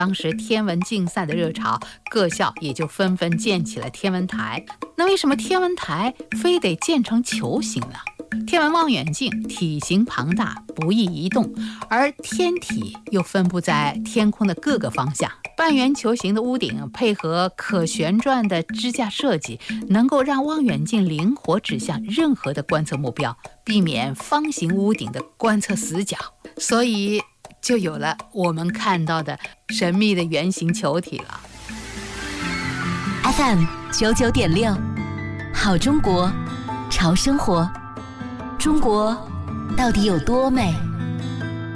当时天文竞赛的热潮，各校也就纷纷建起了天文台。那为什么天文台非得建成球形呢？天文望远镜体型庞大，不易移动，而天体又分布在天空的各个方向。半圆球形的屋顶配合可旋转的支架设计，能够让望远镜灵活指向任何的观测目标，避免方形屋顶的观测死角。所以就有了我们看到的神秘的圆形球体了。 FM 99.6，好中国，潮生活。中国到底有多美？